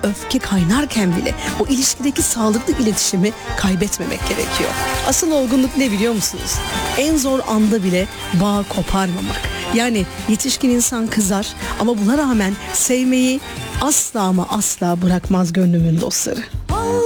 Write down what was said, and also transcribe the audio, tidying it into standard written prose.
öfke kaynarken bile o ilişkideki sağlıklı iletişimi kaybetmemek gerekiyor. Asıl olgunluk ne biliyor musunuz? En zor anda bile bağ koparmamak. Yani yetişkin insan kızar ama buna rağmen sevmeyi asla ama asla bırakmaz gönlümün dostları.